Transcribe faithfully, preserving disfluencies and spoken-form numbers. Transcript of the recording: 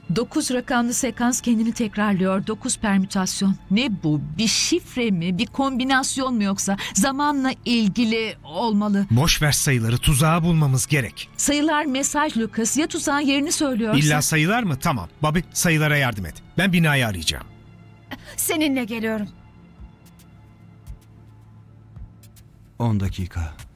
Dokuz rakamlı sekans kendini tekrarlıyor. Dokuz permütasyon. Ne bu? Bir şifre mi? Bir kombinasyon mu yoksa? Zamanla ilgili olmalı. Boş ver sayıları, tuzağı bulmamız gerek. Sayılar mesaj Lucas. Ya tuzağın yerini söylüyorsa? İlla sayılar mı? Tamam. Bobby, sayılara yardım et. Ben binayı arayacağım. Seninle geliyorum. On dakika.